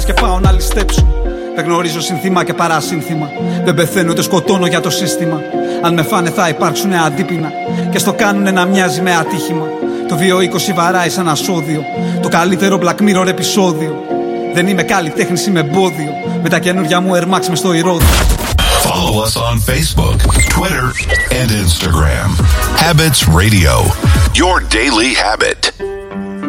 και πάω να ληστέψω. Δεν γνωρίζω συνθήμα και παρασύνθημα. Δεν πεθαίνω ούτε σκοτώνω για το σύστημα. Αν με φάνε θα υπάρξουνε αντίπεινα και στο κάνουνε να μοιάζει με ατύχημα. Το 220 βαράει σαν ασώδιο. Το καλύτερο Black Mirror επεισόδιο. Δεν είμαι καλλιτέχνης, είμαι εμπόδιο. Με τα καινούργια μου Air Max μες στο ηρώδιο. Follow us on Facebook, Twitter and Instagram. Habits Radio, your daily habit.